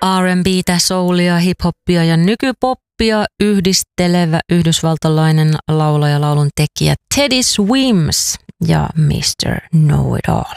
R&B:tä, soulia, hip-hoppia ja nykypoppia yhdistelevä yhdysvaltalainen laulaja, laulun tekijä Teddy Swims ja Mr. Know-It-All.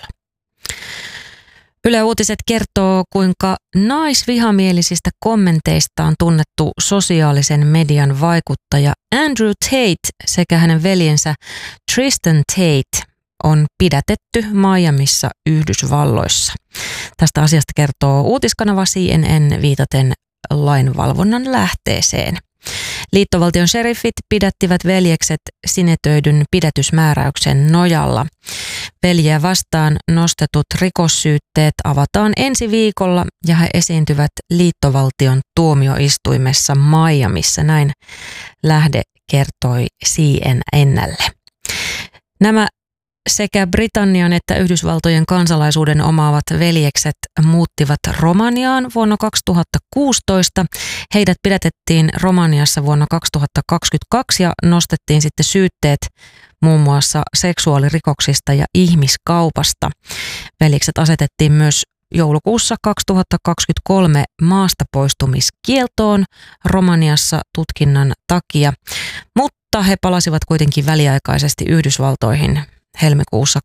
Yle Uutiset kertoo, kuinka naisvihamielisistä kommenteistaan tunnettu sosiaalisen median vaikuttaja Andrew Tate sekä hänen veljensä Tristan Tate on pidätetty Miamissa, Yhdysvalloissa. Tästä asiasta kertoo uutiskanava CNN viitaten lainvalvonnan lähteeseen. Liittovaltion sheriffit pidättivät veljekset sinetöidyn pidätysmääräyksen nojalla. Veljeä vastaan nostetut rikossyytteet avataan ensi viikolla ja he esiintyvät liittovaltion tuomioistuimessa Miamissa, näin lähde kertoi CNN:lle. Nämä sekä Britannian että Yhdysvaltojen kansalaisuuden omaavat veljekset muuttivat Romaniaan vuonna 2016. Heidät pidätettiin Romaniassa vuonna 2022 ja nostettiin sitten syytteet muun muassa seksuaalirikoksista ja ihmiskaupasta. Veljekset asetettiin myös joulukuussa 2023 maastapoistumiskieltoon Romaniassa tutkinnan takia, mutta he palasivat kuitenkin väliaikaisesti Yhdysvaltoihin helmikuussa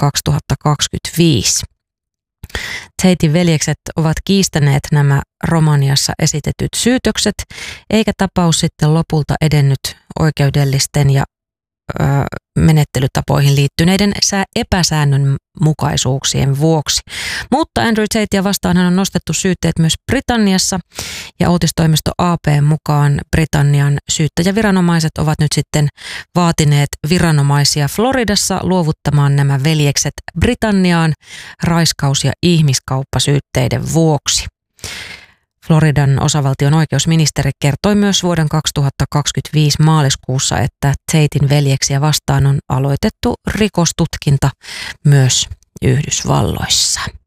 2025. Taten veljekset ovat kiistäneet nämä Romaniassa esitetyt syytökset, eikä tapaus sitten lopulta edennyt oikeudellisten ja menettelytapoihin liittyneiden epäsäännönmukaisuuksien vuoksi. Mutta Andrew Tatea vastaan hän on nostettu syytteet myös Britanniassa ja uutistoimisto AP:n mukaan Britannian syyttäjäviranomaiset ovat nyt sitten vaatineet viranomaisia Floridassa luovuttamaan nämä veljekset Britanniaan raiskaus- ja ihmiskauppasyytteiden vuoksi. Floridan osavaltion oikeusministeri kertoi myös vuoden 2025 maaliskuussa, että Taten veljeksiä vastaan on aloitettu rikostutkinta myös Yhdysvalloissa.